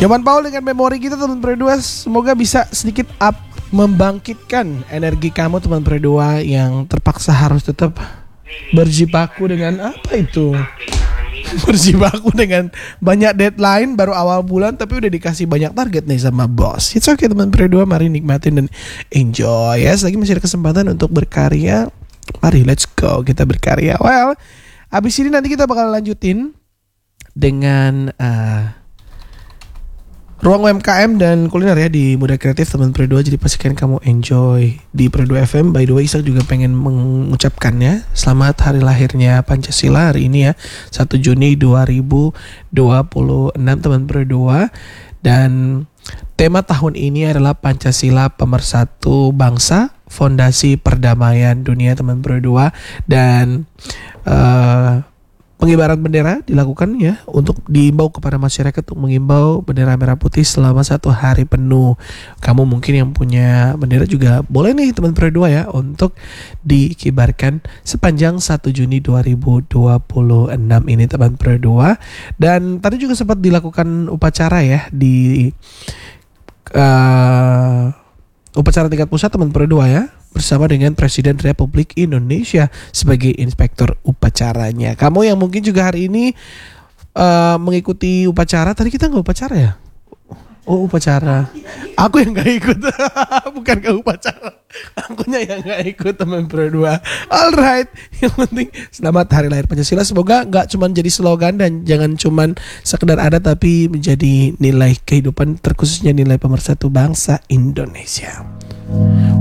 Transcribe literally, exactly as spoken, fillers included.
Nyoman Paul dengan memori kita teman berdua, semoga bisa sedikit up, membangkitkan energi kamu teman berdua yang terpaksa harus tetap berjibaku dengan apa itu? Berjibaku dengan banyak deadline baru awal bulan tapi udah dikasih banyak target nih sama bos. It's okay teman berdua, mari nikmatin dan enjoy ya. Selagi masih ada kesempatan untuk berkarya, mari let's go kita berkarya. Well, abis ini nanti kita bakal lanjutin dengan uh, ruang U M K M dan kuliner ya di Muda Kreatif teman berdua. Jadi pastikan kamu enjoy di Berdua F M. By the way, Isak juga pengen mengucapkannya selamat hari lahirnya Pancasila hari ini ya, satu Juni dua ribu dua puluh enam teman berdua. Dan tema tahun ini adalah Pancasila Pemersatu Bangsa, Fondasi Perdamaian Dunia teman berdua. Dan uh, pengibaran bendera dilakukan ya untuk diimbau kepada masyarakat untuk mengimbau bendera merah putih selama satu hari penuh. Kamu mungkin yang punya bendera juga boleh nih teman berdua ya untuk dikibarkan sepanjang satu Juni dua ribu dua puluh enam ini teman berdua. Dan tadi juga sempat dilakukan upacara ya di uh, upacara tingkat pusat teman berdua ya, bersama dengan Presiden Republik Indonesia sebagai inspektur upacaranya. Kamu yang mungkin juga hari ini uh, mengikuti upacara, tadi kita nggak upacara ya? Oh upacara, aku yang nggak ikut, bukan ke upacara, akunya yang nggak ikut teman berdua. Alright, yang penting selamat hari lahir Pancasila. Semoga nggak cuma jadi slogan dan jangan cuma sekedar ada, tapi menjadi nilai kehidupan, terkhususnya nilai pemersatu bangsa Indonesia.